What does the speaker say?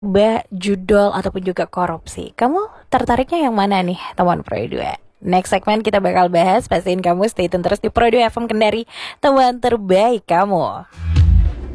judol ataupun juga korupsi. Kamu tertariknya yang mana nih, teman Pro 2? Next segmen kita bakal bahas, pastiin kamu stay tune terus di Pro 2 FM Kendari, teman terbaik kamu.